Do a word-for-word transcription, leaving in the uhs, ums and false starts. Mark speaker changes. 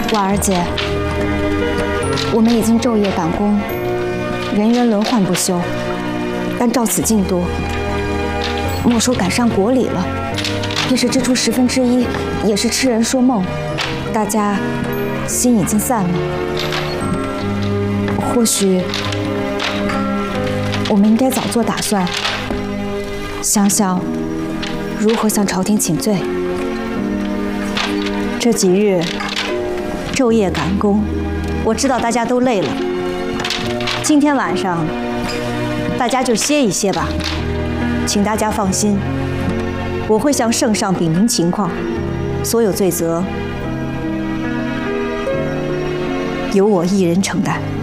Speaker 1: 婉儿姐，我们已经昼夜赶工，人员轮换不休，但照此进度，莫说赶上国礼了，也是支出十分之一，也是痴人说梦。大家心已经散了，或许我们应该早做打算，想想如何向朝廷请罪。
Speaker 2: 这几日昼夜赶工，我知道大家都累了。今天晚上大家就歇一歇吧，请大家放心，我会向圣上禀明情况，所有罪责由我一人承担。